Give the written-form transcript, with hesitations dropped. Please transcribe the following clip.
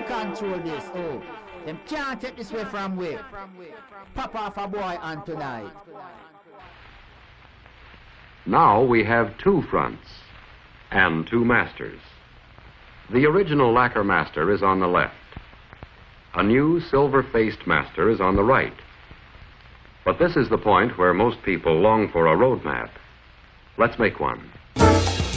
control this. Oh, them can't take this way from way. Pop off a boy on tonight. Now we have two fronts and two masters. The original lacquer master is on the left. A new silver-faced master is on the right. But this is the point where most people long for a road map. Let's make one.